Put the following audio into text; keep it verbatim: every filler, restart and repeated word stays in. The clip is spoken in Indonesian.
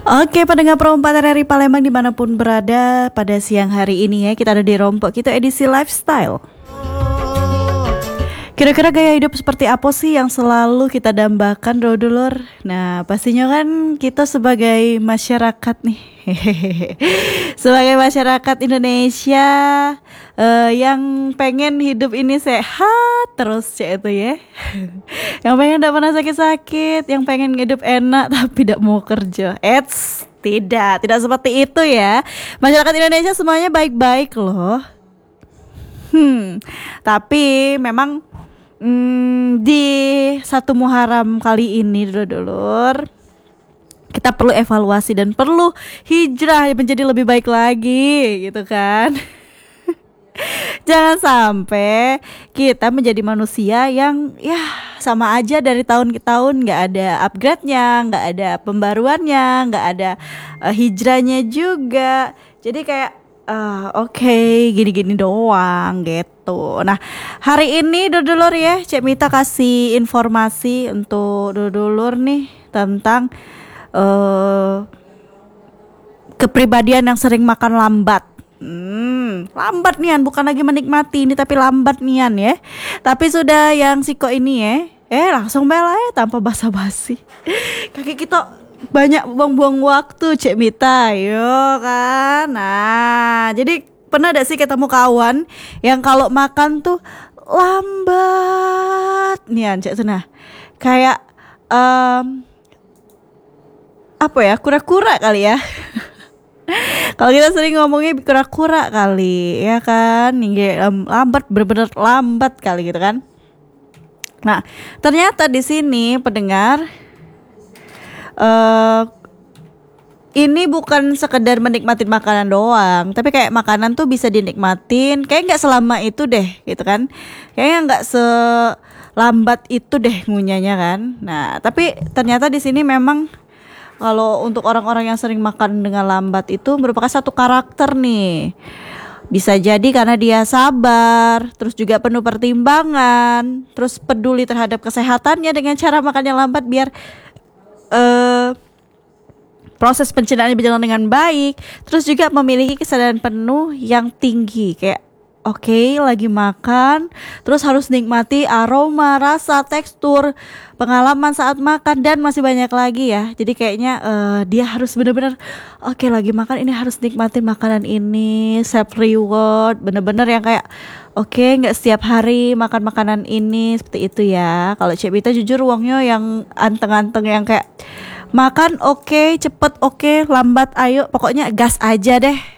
Oke, pendengar perempuan dari Palembang dimanapun berada, pada siang hari ini ya kita ada di Rompok Kita edisi lifestyle. Kira-kira gaya hidup seperti apa sih yang selalu kita dambakan, dulur? Nah, pastinya kan kita sebagai masyarakat nih, sebagai masyarakat Indonesia uh, yang pengen hidup ini sehat terus, cek itu ya. Yang pengen gak pernah sakit-sakit, yang pengen hidup enak tapi tidak mau kerja. Eits, tidak, tidak seperti itu ya. Masyarakat Indonesia semuanya baik-baik loh. Hmm, tapi memang Hmm, di satu Muharram kali ini dulur-dulur, kita perlu evaluasi dan perlu hijrah menjadi lebih baik lagi gitu kan. Jangan sampai kita menjadi manusia yang ya sama aja dari tahun ke tahun, nggak ada upgrade-nya, nggak ada pembaruannya, nggak ada uh, hijrahnya juga. Jadi kayak Uh, Oke, okay, gini-gini doang gitu. Nah, hari ini dulur ya, Cek Mita kasih informasi untuk dulur nih tentang uh, kepribadian yang sering makan lambat. Hmm, lambat nian, bukan lagi menikmati ini tapi lambat nian ya. Tapi sudah yang siko ini ya, eh langsung bela ya tanpa basa-basi. Kaki kita banyak buang-buang waktu, Cek Mita, yo kan. Nah, jadi pernah gak sih ketemu kawan yang kalau makan tuh lambat nian, Cek Senah. Kayak um, apa ya, kura-kura kali ya. Kalau kita sering ngomongnya kura-kura kali, ya kan. Lambat, bener-bener lambat kali gitu kan. Nah, ternyata di sini pendengar, Uh, ini bukan sekedar menikmatin makanan doang, tapi kayak makanan tuh bisa dinikmatin, kayak nggak selama itu deh, gitu kan? Kayaknya nggak selambat itu deh ngunyahnya kan? Nah, tapi ternyata di sini memang kalau untuk orang-orang yang sering makan dengan lambat itu merupakan satu karakter nih. Bisa jadi karena dia sabar, terus juga penuh pertimbangan, terus peduli terhadap kesehatannya dengan cara makan yang lambat biar Uh, proses pencernaannya berjalan dengan baik. Terus juga memiliki kesadaran penuh yang tinggi. Kayak oke, okay, lagi makan, terus harus nikmati aroma, rasa, tekstur, pengalaman saat makan, dan masih banyak lagi ya. Jadi kayaknya uh, dia harus benar-benar oke, okay, lagi makan ini harus nikmatin makanan ini, self reward, bener-bener yang kayak oke, okay, nggak setiap hari makan makanan ini seperti itu ya. Kalau Cek Bita jujur uangnya yang anteng-anteng yang kayak makan oke, okay, cepet oke, okay, lambat ayo, pokoknya gas aja deh.